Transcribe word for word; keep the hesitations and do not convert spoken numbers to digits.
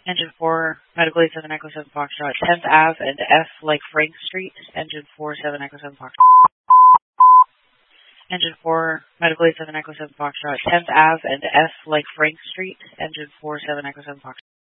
Engine four, Medical eight seven Echo seven Foxtrot, tenth Avenue and F like Frank Street, Engine four seven Echo seven Foxtrot. Engine four, Medical eight seven Echo seven Foxtrot, tenth Avenue and F like Frank Street, Engine four seven Echo seven Foxtrot.